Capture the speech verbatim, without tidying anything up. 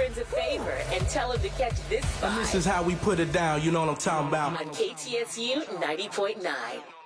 friends a favor and tell them to catch this spot. And this is how we put it down, you know what I'm talking about. On K T S U ninety point nine.